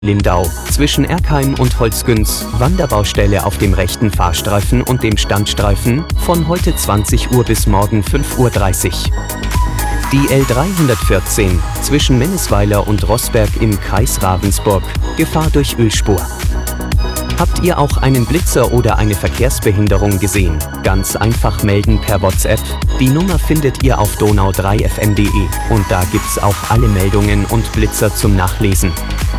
Lindau, zwischen Erkheim und Holzgünz, Wanderbaustelle auf dem rechten Fahrstreifen und dem Standstreifen, von heute 20 Uhr bis morgen 5:30 Uhr. Die L314, zwischen Mennisweiler und Roßberg im Kreis Ravensburg, Gefahr durch Ölspur. Habt ihr auch einen Blitzer oder eine Verkehrsbehinderung gesehen? Ganz einfach melden per WhatsApp. Die Nummer findet ihr auf donau3fm.de und da gibt's auch alle Meldungen und Blitzer zum Nachlesen.